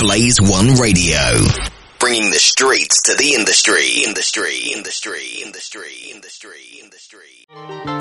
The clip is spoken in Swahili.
Blaze One Radio. Bringing the streets to the industry.